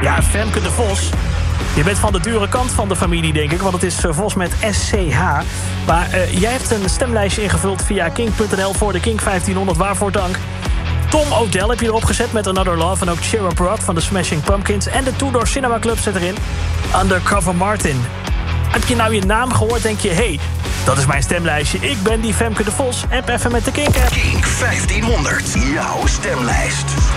Ja, Femke de Vos. Je bent van de dure kant van de familie, denk ik, want het is Vos met SCH. Maar jij hebt een stemlijstje ingevuld via Kink.nl voor de Kink 1500. Waarvoor dank. Tom O'Dell heb je erop gezet met Another Love. En ook Cheer Up Rod van de Smashing Pumpkins. En de Two Door Cinema Club zit erin. Undercover Martin. Heb je nou je naam gehoord, denk je... hey, dat is mijn stemlijstje. Ik ben die Femke de Vos. App even met de Kink-app. Kink 1500. Jouw stemlijst.